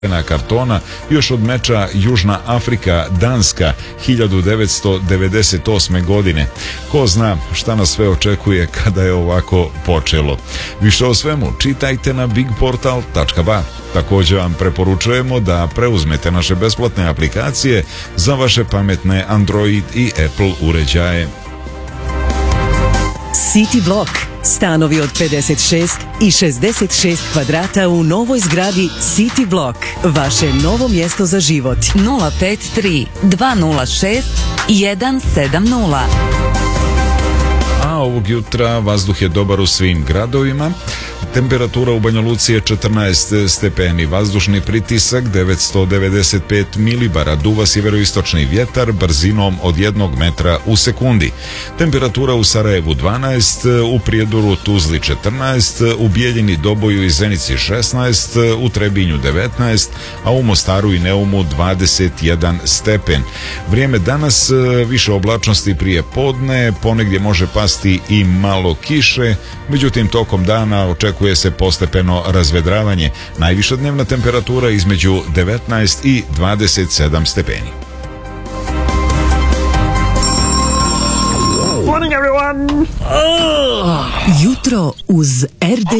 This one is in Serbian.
kartona još od meča Južna Afrika Danska 1998. godine. Ko zna šta nas sve očekuje kada je ovako počelo. Više o svemu čitajte na bigportal.ba. Također vam preporučujemo da preuzmete naše besplatne aplikacije za vaše pametne Android i Apple uređaje. City Block. Stanovi od 56 i 66 kvadrata u novoj zgradi City Block. Vaše novo mjesto za život. 053 206 170. A ovog jutra vazduh je dobar u svim gradovima. Temperatura u Banja Luci je 14 stepeni, vazdušni pritisak 995 milibara, duva sjeveroistočni vjetar brzinom od 1 metra u sekundi. Temperatura u Sarajevu 12, u Prijedoru, Tuzli 14, u Bijeljini, Doboju i Zenici 16, u Trebinju 19, a u Mostaru i Neumu 21 stepen. Vrijeme danas više oblačnosti prije podne, ponegdje može pasti i malo kiše, međutim tokom dana očekuje se postepeno razvedravanje. Najviša dnevna temperatura između 19 i 27 stepeni. Jutro uz RD